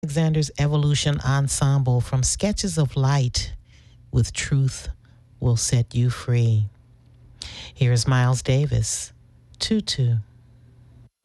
Alexander's Evolution Ensemble from Sketches of Light with Truth Will Set You Free. Here's Miles Davis, Tutu.